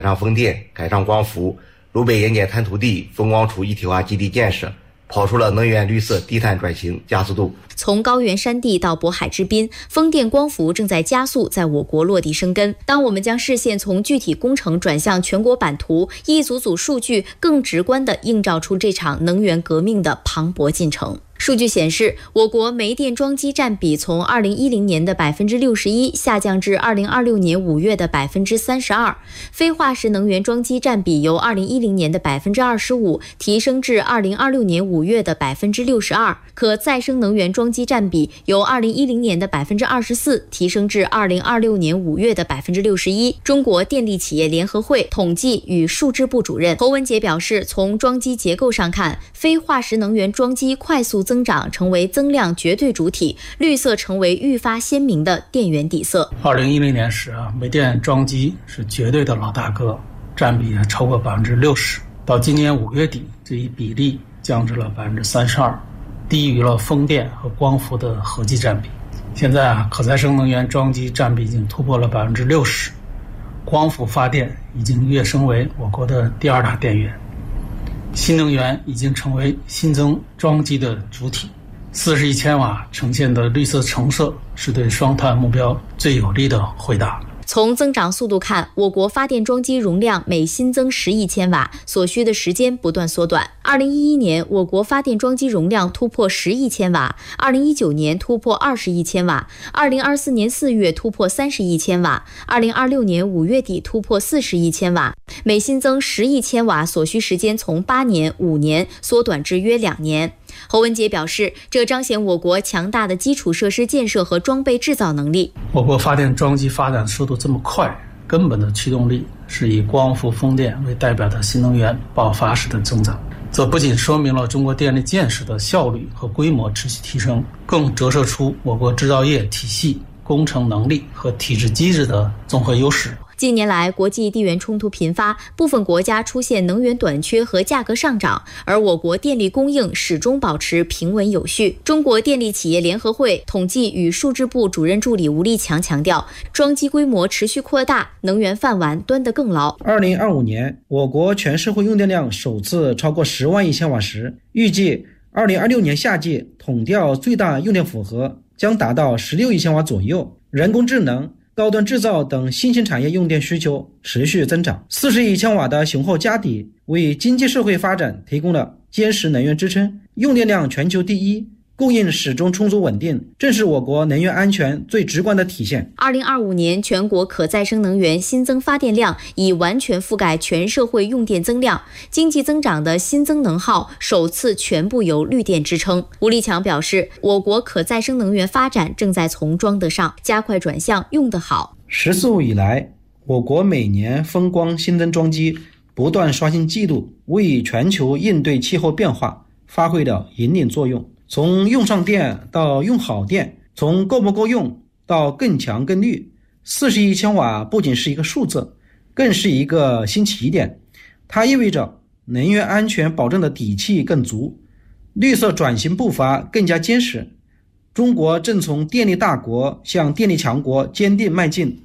开上风电，开上光伏，鲁北盐碱滩涂地风光储一体化基地建设，跑出了能源绿色低碳转型加速度。 从高原山地到渤海之滨，风电光伏正在加速在我国落地生根。当我们将视线从具体工程转向全国版图，一组组数据更直观地映照出这场能源革命的磅礴进程。数据显示，我国煤电装机占比从2010年的61%下降至2026年5月的32%，非化石能源装机占比由2010年的25%提升至2026年5月的62%，可再生能源装机占比由2010年的24%提升至2026年5月的61%。中国电力企业联合会统计与数支部主任侯文杰表示，从装机结构上看，非化石能源装机快速增长成为增量绝对主体，绿色成为愈发鲜明的电源底色。 2010年时煤电装机是绝对的老大哥，占比超过60%，到今年5月底，这一比例降至了32%，低于了风电和光伏的合计占比。现在可再生能源装机占比已经突破了60%，光伏发电已经跃升为我国的第2大电源。新能源已经成为新增装机的主体，41千瓦呈现的绿色橙色是对双碳目标最有力的回答。 从增长速度看，我国发电装机容量每新增10亿千瓦，所需的时间不断缩短。2011年，我国发电装机容量突破10亿千瓦，2019年突破20亿千瓦，2024年4月突破30亿千瓦，2026年5月底突破40亿千瓦。每新增10亿千瓦所需时间从8年、5年缩短至约2年。侯文杰表示，这彰显我国强大的基础设施建设和装备制造能力。 我国发电装机发展速度这么快，根本的驱动力是以光伏、风电为代表的新能源爆发式的增长。这不仅说明了中国电力建设的效率和规模持续提升，更折射出我国制造业体系、工程能力和体制机制的综合优势。 近年来，国际地缘冲突频发，部分国家出现能源短缺和价格上涨，而我国电力供应始终保持平稳有序。中国电力企业联合会统计与数支部主任助理吴立强强调，装机规模持续扩大，能源饭碗端得更牢。 2025年，我国全社会用电量首次超过10万亿千瓦时，预计2026年夏季统调最大用电负荷将达到16亿千瓦左右。人工智能、高端制造等新兴产业用电需求持续增长，40亿千瓦的雄厚家底为经济社会发展提供了坚实能源支撑。用电量全球第一，供应始终充足稳定，正是我国能源安全最直观的体现。 2025年全国可再生能源新增发电量已完全覆盖全社会用电增量，经济增长的新增能耗首次全部由绿电支撑。吴立强表示，我国可再生能源发展正在从装得上加快转向用得好。 “14五”以来，我国每年风光新增装机不断刷新纪录，为全球应对气候变化发挥了引领作用。从用上电到用好电，从够不够用到更强更绿，40亿千瓦不仅是一个数字，更是一个新起点。它意味着能源安全保证的底气更足，绿色转型步伐更加坚实。中国正从电力大国向电力强国坚定迈进。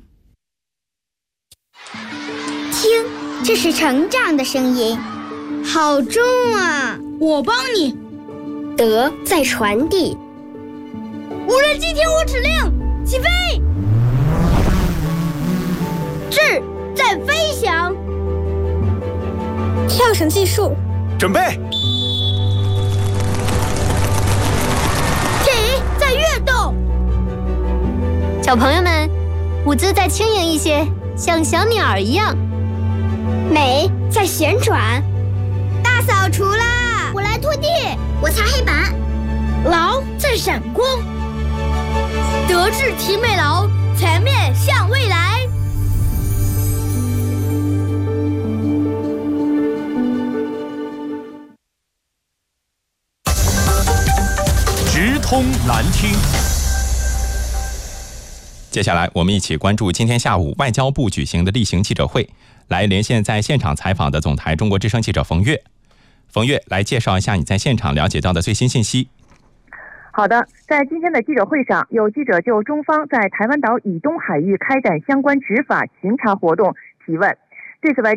听，这是成长的声音，好重啊！ 我帮你。 德在传递， 无人机听我指令，起飞！ 智在飞翔， 跳绳计数， 准备！ 体在跃动， 小朋友们，舞姿再轻盈一些，像小鸟一样。 美在旋转， 大扫除啦！ 我来拖地，我擦黑板， 劳在闪光，德智体美劳，全面向未来。 直通难听。 接下来我们一起关注今天下午外交部举行的例行记者会，来连线在现场采访的总台中国之声记者冯月。冯月，来介绍一下你在现场了解到的最新信息。 好的，在今天的记者会上，有记者就中方在台湾岛以东海域开展相关执法巡查活动提问。 这次外